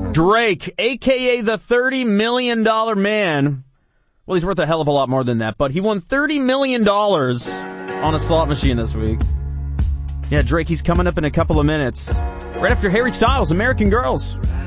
Drake, a.k.a. the $30 million man. Well, he's worth a hell of a lot more than that, but he won $30 million on a slot machine this week. Yeah, Drake, he's coming up in a couple of minutes. Right after Harry Styles, American Girls.